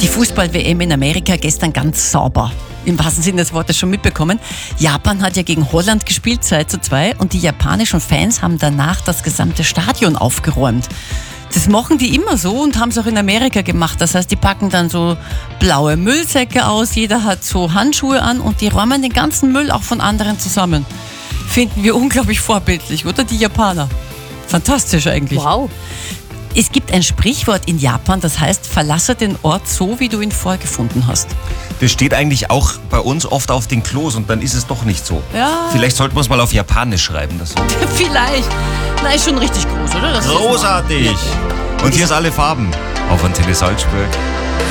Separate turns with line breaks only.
Die Fußball-WM in Amerika gestern ganz sauber. Im wahrsten Sinne des Wortes schon mitbekommen. Japan hat ja gegen Holland gespielt, 2:2, und die japanischen Fans haben danach das gesamte Stadion aufgeräumt. Das machen die immer so und haben es auch in Amerika gemacht. Das heißt, die packen dann so blaue Müllsäcke aus, jeder hat so Handschuhe an und die räumen den ganzen Müll auch von anderen zusammen. Finden wir unglaublich vorbildlich, oder? Die Japaner. Fantastisch eigentlich.
Wow.
Es gibt ein Sprichwort in Japan, das heißt, verlasse den Ort so, wie du ihn vorgefunden hast.
Das steht eigentlich auch bei uns oft auf den Klos und dann ist es doch nicht so.
Ja.
Vielleicht sollten wir es mal auf Japanisch schreiben. Das
Vielleicht. Na, ist schon richtig groß, oder? Das
großartig. Und hier ist alle Farben auf Antenne Salzburg.